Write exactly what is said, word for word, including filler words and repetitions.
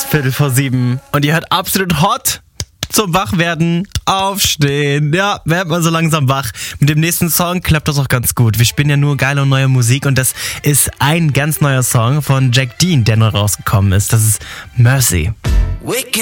ist Viertel vor sieben und ihr hört absolut hot zum Wachwerden aufstehen. Ja, wird man so langsam wach. Mit dem nächsten Song klappt das auch ganz gut. Wir spielen ja nur geile und neue Musik und das ist ein ganz neuer Song von Jack Dean, der neu rausgekommen ist. Das ist Mercy.